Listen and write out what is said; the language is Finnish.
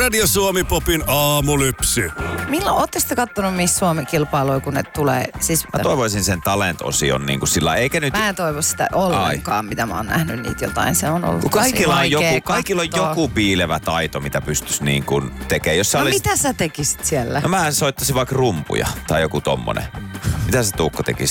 Radio Suomi Popin aamulypsy. Milloin ootte sitten kattonut Miss Suomi-kilpailua, kun ne tulee? Siis, Mä toivoisin sen talent-osion niin kuin sillä, eikä nyt... mä en toivo sitä ollenkaan, mitä mä oon nähnyt niitä jotain. Se on ollut Kaikilla on joku piilevä taito, mitä pystyisi niin kuin tekemään. Jos mitä sä tekisit siellä? No mä soittaisin vaikka rumpuja tai joku tommonen. Mitä sä Tuukko tekisit?